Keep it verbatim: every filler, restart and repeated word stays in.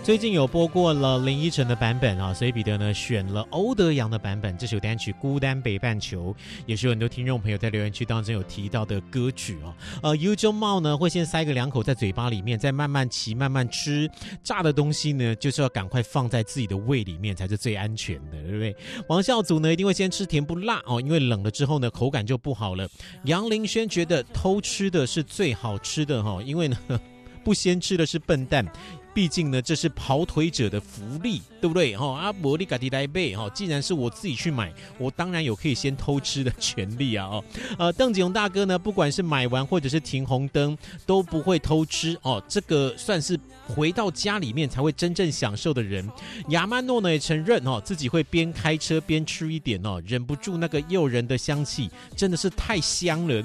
最近有播过了林依晨的版本啊，所以彼得呢选了欧德阳的版本。这首单曲《孤单北半球》也是有很多听众朋友在留言区当中有提到的歌曲哦。呃，尤中茂呢会先塞个两口在嘴巴里面，再慢慢骑慢慢吃。炸的东西呢，就是要赶快放在自己的胃里面才是最安全的，对不对？王孝祖呢一定会先吃甜不辣哦，因为冷了之后呢口感就不好了。杨林轩觉得偷吃的是最好吃的哈、哦，因为呢不先吃的是笨蛋。毕竟呢，这是跑腿者的福利，对不对？哈啊，伯利嘎迪来贝哈，既然是我自己去买，我当然有可以先偷吃的权利啊！哦，呃，邓景荣大哥呢，不管是买完或者是停红灯，都不会偷吃哦。这个算是回到家里面才会真正享受的人。亚曼诺呢也承认哦，自己会边开车边吃一点哦，忍不住那个诱人的香气，真的是太香了。